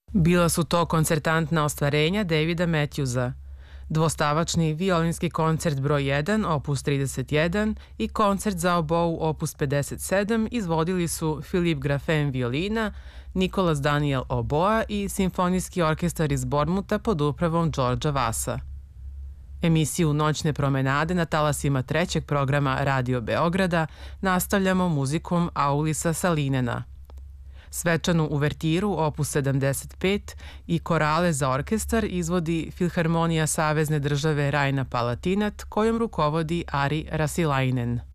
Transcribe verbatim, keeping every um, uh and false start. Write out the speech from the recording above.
Bila su to koncertantna ostvarenja Davida Matthewsa, dvostavačni violinski koncert broj jedan, opus trideset jedan i koncert za obou, opus pedeset sedam, izvodili su Filip Grafen violina, Nikolas Daniel oboa i Simfonijski orkestar iz Bormuta pod upravom Đorđa Vasa. Emisiju Noćne promenade na talasima trećeg programa Radio Beograda nastavljamo muzikom Aulisa Salinena. Svečanu uvertiru opus sedamdeset pet i korale za orkestar izvodi Filharmonija Savezne države Rajna-Palatinat, kojom rukovodi Ari Rasilainen.